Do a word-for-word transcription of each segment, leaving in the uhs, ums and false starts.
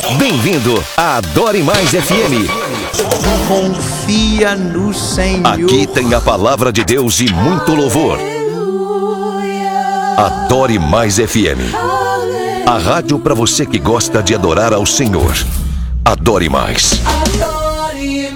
Bem-vindo à Adore Mais F M. Confia no Senhor. Aqui tem a palavra de Deus e muito louvor. Adore Mais F M. A rádio para você que gosta de adorar ao Senhor. Adore Mais. Adore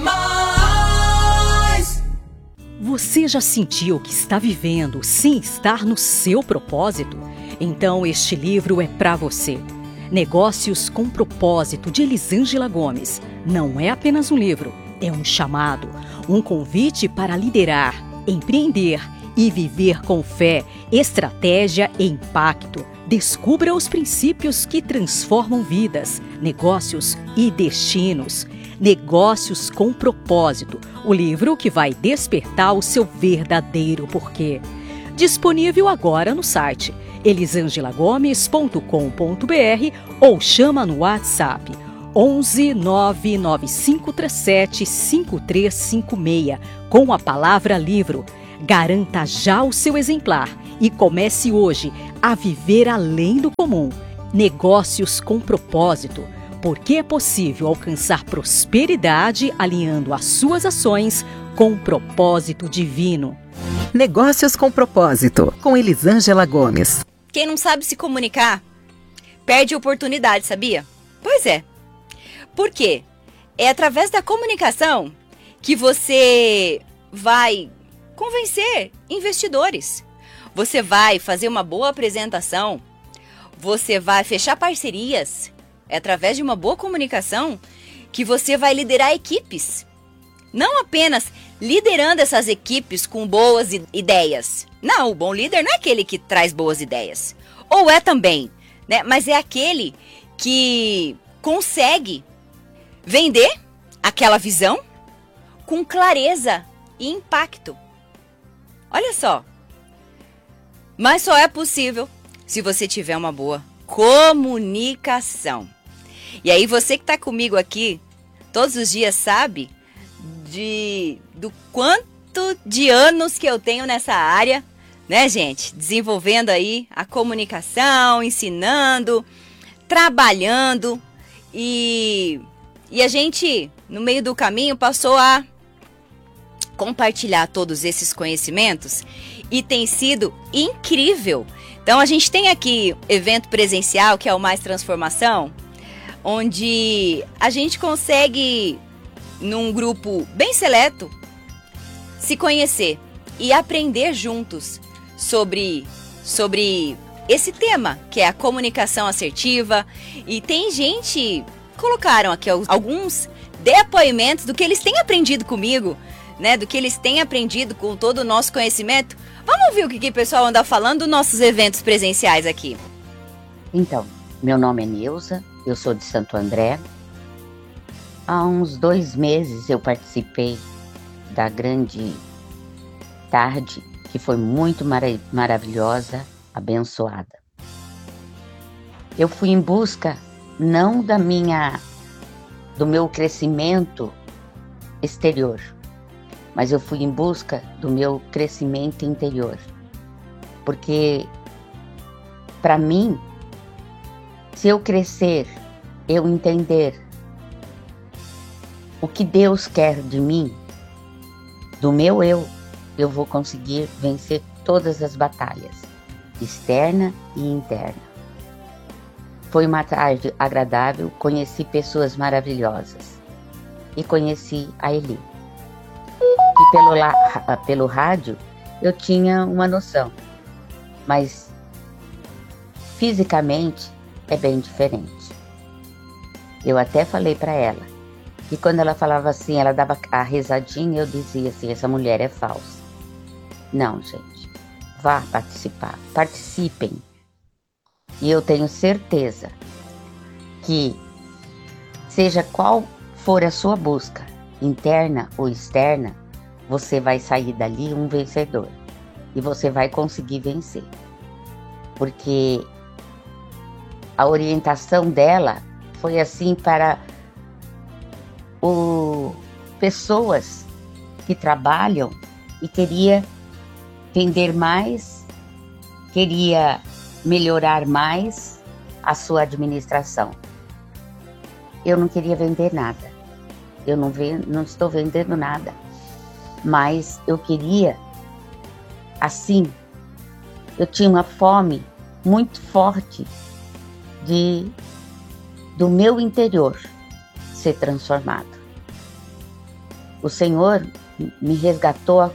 Mais. Você já sentiu que está vivendo sem estar no seu propósito? Então este livro é para você. Negócios com Propósito, de Elisângela Gomes. Não é apenas um livro, é um chamado, um convite para liderar, empreender e viver com fé, estratégia e impacto. Descubra os princípios que transformam vidas, negócios e destinos. Negócios com Propósito, o livro que vai despertar o seu verdadeiro porquê. Disponível agora no site elisangela gomes ponto com ponto b r ou chama no WhatsApp onze nove nove cinco três sete cinco três cinco seis com a palavra livro. Garanta já o seu exemplar e comece hoje a viver além do comum. Negócios com Propósito, porque é possível alcançar prosperidade alinhando as suas ações com o propósito divino. Negócios com Propósito, com Elisângela Gomes. Quem não sabe se comunicar, perde oportunidade, sabia? Pois é. Por quê? É através da comunicação que você vai convencer investidores. Você vai fazer uma boa apresentação. Você vai fechar parcerias. É através de uma boa comunicação que você vai liderar equipes. Não apenas liderando essas equipes com boas ideias. Não, o bom líder não é aquele que traz boas ideias. Ou é também, né? Mas é aquele que consegue vender aquela visão com clareza e impacto. Olha só. Mas só é possível se você tiver uma boa comunicação. E aí você que está comigo aqui todos os dias sabe de, do quanto de anos que eu tenho nessa área, né, gente? Desenvolvendo aí a comunicação, ensinando, trabalhando e, e a gente, no meio do caminho, passou a compartilhar todos esses conhecimentos e tem sido incrível. Então a gente tem aqui evento presencial, que é o Mais Transformação, onde a gente consegue, num grupo bem seleto, se conhecer e aprender juntos sobre, sobre esse tema, que é a comunicação assertiva. E tem gente, colocaram aqui alguns depoimentos do que eles têm aprendido comigo, né, do que eles têm aprendido com todo o nosso conhecimento. Vamos ouvir o que, que o pessoal anda falando dos nossos eventos presenciais aqui. Então, meu nome é Neuza, eu sou de Santo André. Há uns dois meses eu participei da grande tarde, que foi muito mara- maravilhosa, abençoada. Eu fui em busca não da minha, do meu crescimento exterior, mas eu fui em busca do meu crescimento interior. Porque, para mim, se eu crescer, eu entender o que Deus quer de mim, do meu eu, eu vou conseguir vencer todas as batalhas, externa e interna. Foi uma tarde agradável, conheci pessoas maravilhosas e conheci a Eli. E pelo, la, pelo rádio eu tinha uma noção, mas fisicamente é bem diferente. Eu até falei para ela, e quando ela falava assim, ela dava a risadinha, eu dizia assim, essa mulher é falsa. Não, gente, vá participar, participem. E eu tenho certeza que, seja qual for a sua busca, interna ou externa, você vai sair dali um vencedor. E você vai conseguir vencer. Porque a orientação dela foi assim para o, pessoas que trabalham e queria vender mais, queria melhorar mais a sua administração. eu não queria vender nada. Eu não, vendo, não estou vendendo nada. Mas eu queria, assim, eu tinha uma fome muito forte de, do meu interior ser transformado. O Senhor me resgatou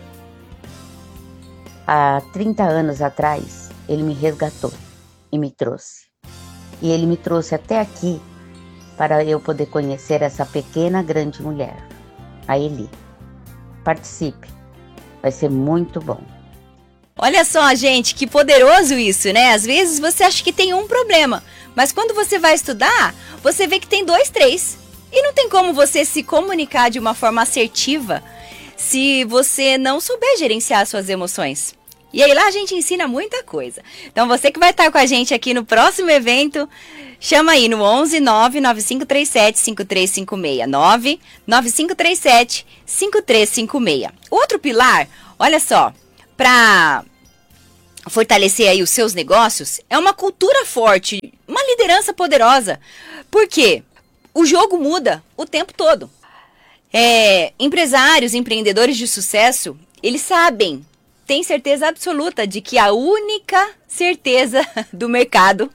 há trinta anos atrás. Ele me resgatou e me trouxe. E Ele me trouxe até aqui para eu poder conhecer essa pequena, grande mulher, a Eli. Participe, vai ser muito bom. Olha só, gente, que poderoso isso, né? Às vezes você acha que tem um problema, mas quando você vai estudar, você vê que tem dois, três. E não tem como você se comunicar de uma forma assertiva se você não souber gerenciar suas emoções. E aí lá a gente ensina muita coisa. Então você que vai estar com a gente aqui no próximo evento, chama aí no onze nove nove cinco três sete cinco três cinco seis, nove nove cinco três sete cinco três cinco seis. Outro pilar, olha só, para fortalecer aí os seus negócios, é uma cultura forte, uma liderança poderosa. Por quê? O jogo muda o tempo todo. É, empresários, empreendedores de sucesso, eles sabem, têm certeza absoluta de que a única certeza do mercado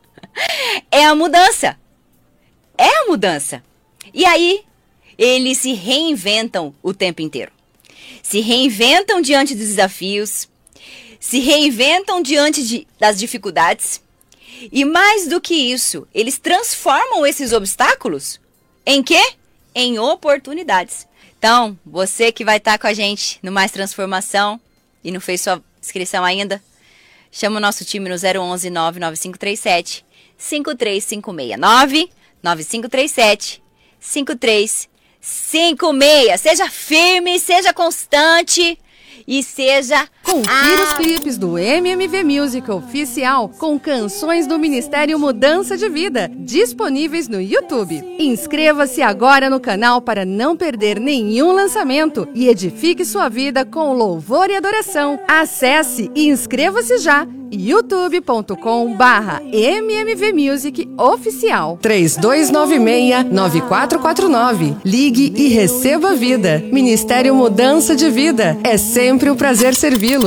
é a mudança. É a mudança. E aí, eles se reinventam o tempo inteiro. Se reinventam diante dos desafios, se reinventam diante de, das dificuldades. E mais do que isso, eles transformam esses obstáculos em quê? Em oportunidades. Então, você que vai estar com a gente no Mais Transformação e não fez sua inscrição ainda, chama o nosso time no zero onze nove nove cinco três sete cinco três cinco seis, nove nove cinco três sete cinco três cinco seis. Seja firme, seja constante e seja... Confira os clipes do M M V Music Oficial com canções do Ministério Mudança de Vida, disponíveis no YouTube. Inscreva-se agora no canal para não perder nenhum lançamento e edifique sua vida com louvor e adoração. Acesse e inscreva-se já, youtube ponto com barra M M V Music Oficial. três dois nove seis nove quatro quatro nove. Ligue e receba vida. Ministério Mudança de Vida. É sempre um prazer servi-los.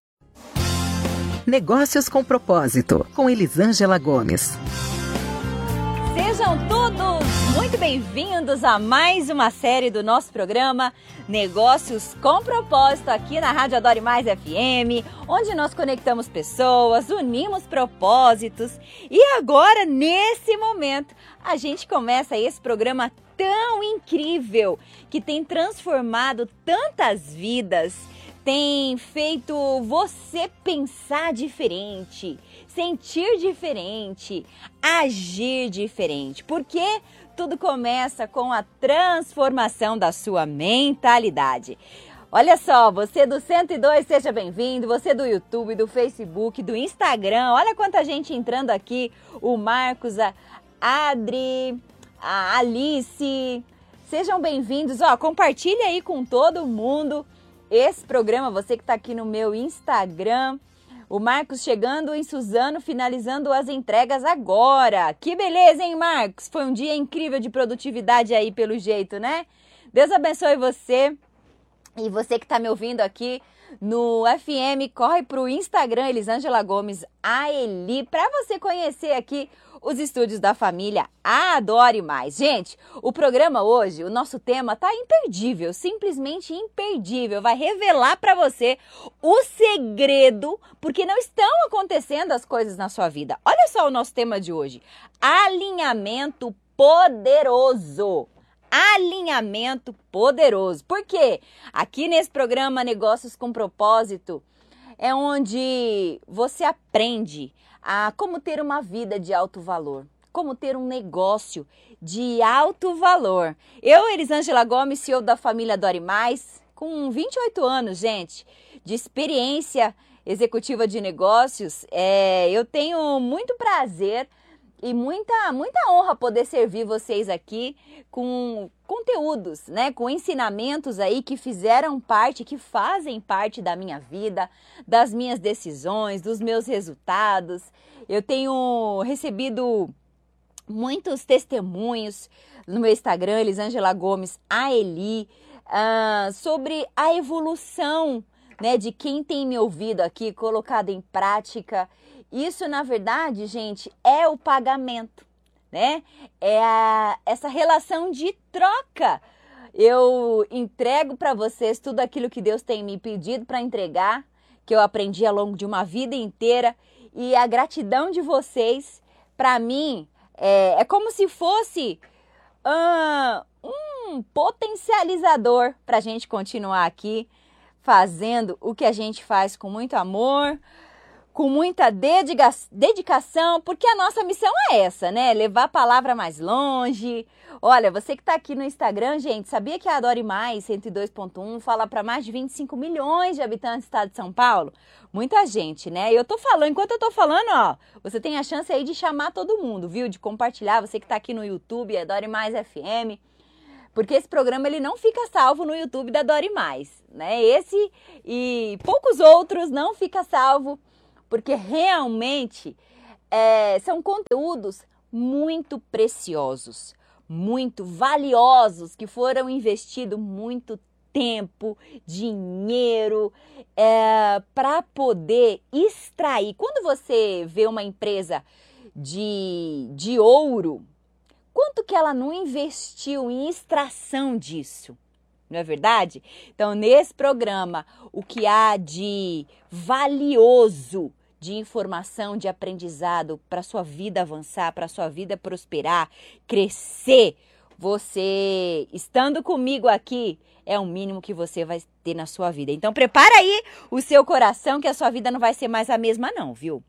Negócios com Propósito, com Elisângela Gomes. Sejam todos muito bem-vindos a mais uma série do nosso programa Negócios com Propósito, aqui na Rádio Adore Mais F M, onde nós conectamos pessoas, unimos propósitos. E agora, nesse momento, a gente começa esse programa tão incrível que tem transformado tantas vidas, tem feito você pensar diferente, sentir diferente, agir diferente. Porque tudo começa com a transformação da sua mentalidade. Olha só, você do cento e dois, seja bem-vindo. Você do YouTube, do Facebook, do Instagram. Olha quanta gente entrando aqui. O Marcos, a Adri, a Alice. Sejam bem-vindos. Ó, compartilha aí com todo mundo esse programa, você que está aqui no meu Instagram. O Marcos chegando em Suzano, finalizando as entregas agora. Que beleza, hein, Marcos? Foi um dia incrível de produtividade aí, pelo jeito, né? Deus abençoe você. E você que está me ouvindo aqui no F M, corre para o Instagram, Elisângela Gomes, a Eli, para você conhecer aqui os estúdios da família Adore Mais. Gente, o programa hoje, o nosso tema tá imperdível, simplesmente imperdível. Vai revelar para você o segredo, porque não estão acontecendo as coisas na sua vida. Olha só o nosso tema de hoje: alinhamento poderoso. Alinhamento poderoso. Por quê? Aqui nesse programa Negócios com Propósito é onde você aprende a como ter uma vida de alto valor, como ter um negócio de alto valor. Eu, Elisângela Gomes, C E O da família Adore Mais, com vinte e oito anos, gente, de experiência executiva de negócios, é, eu tenho muito prazer e muita, muita honra poder servir vocês aqui com conteúdos, né, com ensinamentos aí que fizeram parte, que fazem parte da minha vida, das minhas decisões, dos meus resultados. Eu tenho recebido muitos testemunhos no meu Instagram, Elisângela Gomes, a Eli, uh, sobre a evolução, né, de quem tem me ouvido aqui, colocado em prática. Isso, na verdade, gente, é o pagamento, né? É a, essa relação de troca. Eu entrego para vocês tudo aquilo que Deus tem me pedido para entregar, que eu aprendi ao longo de uma vida inteira, e a gratidão de vocês, para mim, é, é como se fosse uh, um potencializador para a gente continuar aqui fazendo o que a gente faz com muito amor, com muita dedica- dedicação, porque a nossa missão é essa, né? Levar a palavra mais longe. Olha, você que está aqui no Instagram, gente, sabia que a Adore Mais cento e dois ponto um fala para mais de vinte e cinco milhões de habitantes do estado de São Paulo? Muita gente, né? E eu tô falando, enquanto eu tô falando, ó, você tem a chance aí de chamar todo mundo, viu? De compartilhar, você que está aqui no YouTube, Adore Mais F M. Porque esse programa ele não fica salvo no YouTube da Adore Mais, né? Esse e poucos outros não fica salvo, porque realmente é, são conteúdos muito preciosos, muito valiosos, que foram investidos muito tempo, dinheiro, é, para poder extrair. Quando você vê uma empresa de, de ouro, quanto que ela não investiu em extração disso? Não é verdade? Então, nesse programa, o que há de valioso de informação, de aprendizado para sua vida avançar, para sua vida prosperar, crescer, você estando comigo aqui é o mínimo que você vai ter na sua vida. Então, prepara aí o seu coração que a sua vida não vai ser mais a mesma não, viu?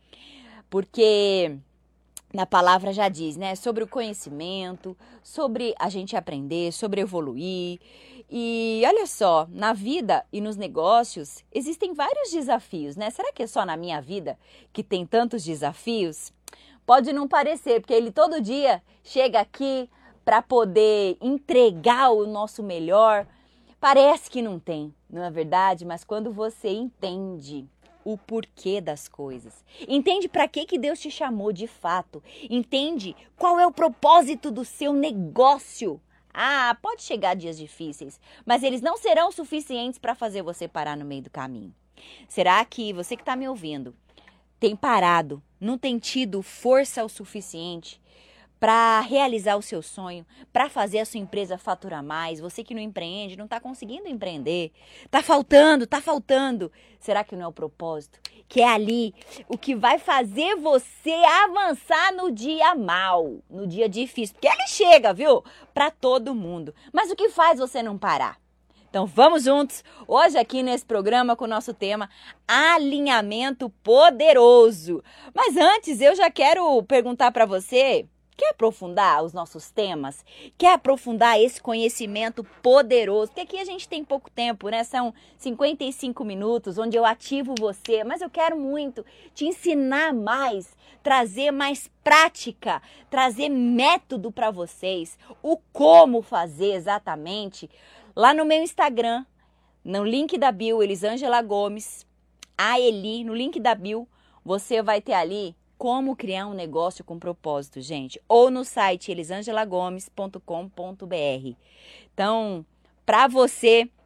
Porque na palavra já diz, né? Sobre o conhecimento, sobre a gente aprender, sobre evoluir. E olha só, na vida e nos negócios existem vários desafios, né? Será que é só na minha vida que tem tantos desafios? Pode não parecer, porque ele todo dia chega aqui para poder entregar o nosso melhor. Parece que não tem, não é verdade? Mas quando você entende o porquê das coisas, entende para que que Deus te chamou de fato, entende qual é o propósito do seu negócio. Ah, pode chegar dias difíceis, mas eles não serão suficientes para fazer você parar no meio do caminho. Será que você que está me ouvindo tem parado, não tem tido força o suficiente para realizar o seu sonho, para fazer a sua empresa faturar mais? Você que não empreende, não está conseguindo empreender, está faltando, está faltando. Será que não é o propósito? Que é ali o que vai fazer você avançar no dia mal, no dia difícil. Porque ele chega, viu? Para todo mundo. Mas o que faz você não parar? Então vamos juntos, hoje aqui nesse programa com o nosso tema Alinhamento Poderoso. Mas antes eu já quero perguntar para você, quer aprofundar os nossos temas? Quer aprofundar esse conhecimento poderoso? Porque aqui a gente tem pouco tempo, né? São cinquenta e cinco minutos onde eu ativo você, mas eu quero muito te ensinar mais, trazer mais prática, trazer método para vocês, o como fazer exatamente. Lá no meu Instagram, no link da bio, Elisângela Gomes, a Eli, no link da bio, você vai ter ali como criar um negócio com propósito, gente. Ou no site elisangela gomes ponto com ponto b r. Então, para você